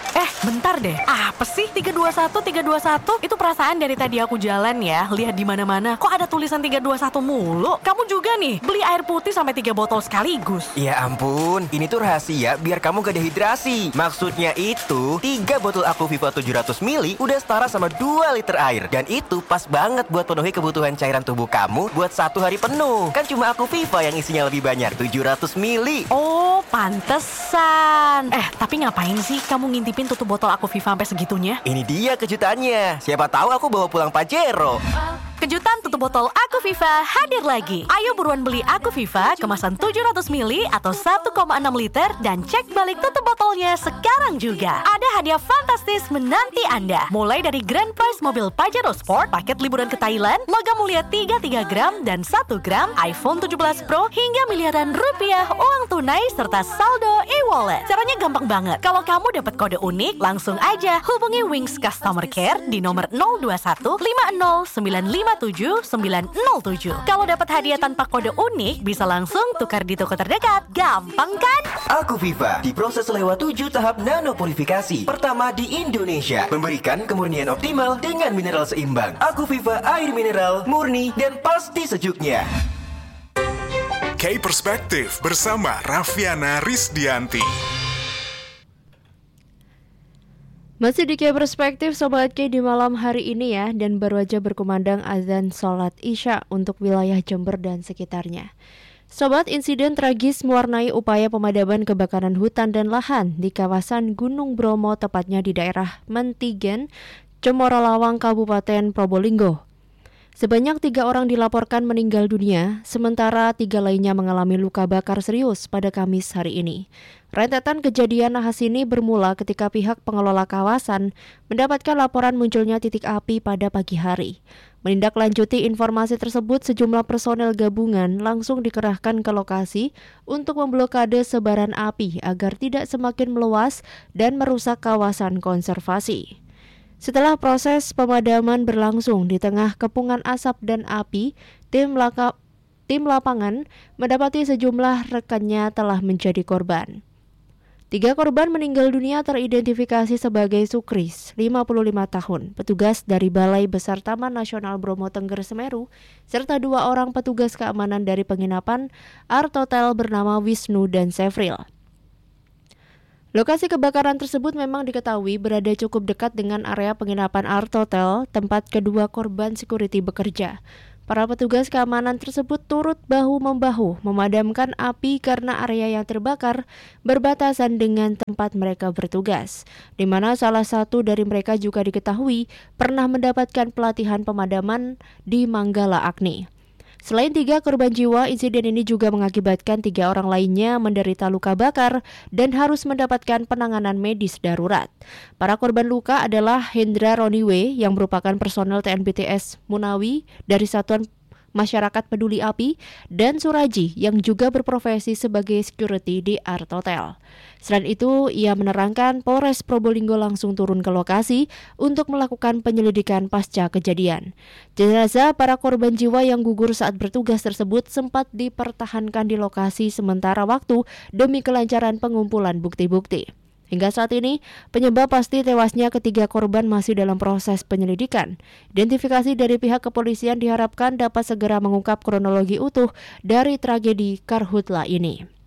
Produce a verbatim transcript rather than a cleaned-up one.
Eh, bentar deh. Apa sih tiga dua satu tiga dua satu? Itu perasaan dari tadi aku jalan ya, lihat di mana-mana. Kok ada tulisan tiga dua satu mulu? Kamu juga nih, beli air putih sampai tiga botol sekaligus. Ya ampun, ini tuh rahasia biar kamu gak dehidrasi. Maksudnya itu, tiga botol Aquaviva tujuh ratus mililiter udah setara sama dua liter air. Dan itu pas banget buat penuhi kebutuhan cairan tubuh kamu buat satu hari penuh. Kan cuma Aquaviva yang isinya lebih banyak, tujuh ratus mililiter. Oh, pantesan. Eh, tapi ngapain sih kamu ngintipin tutup botol Aquaviva sampai segitunya? Ini dia kejutannya. Siapa tahu aku bawa pulang Pajero. Kejutan tutup botol Aquaviva hadir lagi. Ayo buruan beli Aquaviva kemasan tujuh ratus mililiter atau satu koma enam liter dan cek balik tutup botolnya sekarang juga. Ada hadiah fantastis menanti Anda. Mulai dari grand prize mobil Pajero Sport, paket liburan ke Thailand, logam mulia tiga puluh tiga gram dan satu gram, iPhone tujuh belas Pro, hingga miliaran rupiah uang tunai serta saldo e-wallet. Caranya gampang banget. Kalau kamu dapat kode unik, langsung aja hubungi Wings Customer Care di nomor nol dua satu lima nol sembilan lima tujuh sembilan nol tujuh. Kalau dapat hadiah tanpa kode unik, bisa langsung tukar di toko terdekat. Gampang kan? Aquaviva diproses lewat tujuh tahap nanopurifikasi. Pertama di Indonesia, memberikan kemurnian optimal dengan mineral seimbang. Aquaviva air mineral, murni dan pasti sejuknya. K-Perspektif bersama Raffiana Rizdianti. Masih di K-Perspektif Sobat K di malam hari ini ya, dan baru aja berkumandang azan sholat Isya untuk wilayah Jember dan sekitarnya. Sobat, insiden tragis mewarnai upaya pemadaman kebakaran hutan dan lahan di kawasan Gunung Bromo, tepatnya di daerah Mentigen, Cemoro Lawang, Kabupaten Probolinggo. Sebanyak tiga orang dilaporkan meninggal dunia, sementara tiga lainnya mengalami luka bakar serius pada Kamis hari ini. Rentetan kejadian nahas ini bermula ketika pihak pengelola kawasan mendapatkan laporan munculnya titik api pada pagi hari. Menindaklanjuti informasi tersebut, sejumlah personel gabungan langsung dikerahkan ke lokasi untuk memblokade sebaran api agar tidak semakin meluas dan merusak kawasan konservasi. Setelah proses pemadaman berlangsung di tengah kepungan asap dan api, tim laka, tim lapangan mendapati sejumlah rekannya telah menjadi korban. Tiga korban meninggal dunia teridentifikasi sebagai Sukris, lima puluh lima tahun, petugas dari Balai Besar Taman Nasional Bromo Tengger Semeru, serta dua orang petugas keamanan dari penginapan Art Hotel bernama Wisnu dan Sevril. Lokasi kebakaran tersebut memang diketahui berada cukup dekat dengan area penginapan Art Hotel, tempat kedua korban security bekerja. Para petugas keamanan tersebut turut bahu-membahu memadamkan api karena area yang terbakar berbatasan dengan tempat mereka bertugas, di mana salah satu dari mereka juga diketahui pernah mendapatkan pelatihan pemadaman di Manggala Agni. Selain tiga korban jiwa, insiden ini juga mengakibatkan tiga orang lainnya menderita luka bakar dan harus mendapatkan penanganan medis darurat. Para korban luka adalah Hendra Roniwe yang merupakan personel T N B T S Munawi dari Satuan Masyarakat Peduli Api, dan Suraji yang juga berprofesi sebagai security di Art Hotel. Selain itu, ia menerangkan Polres Probolinggo langsung turun ke lokasi untuk melakukan penyelidikan pasca kejadian. Jenazah para korban jiwa yang gugur saat bertugas tersebut sempat dipertahankan di lokasi sementara waktu demi kelancaran pengumpulan bukti-bukti. Hingga saat ini, penyebab pasti tewasnya ketiga korban masih dalam proses penyelidikan. Identifikasi dari pihak kepolisian diharapkan dapat segera mengungkap kronologi utuh dari tragedi Karhutla ini.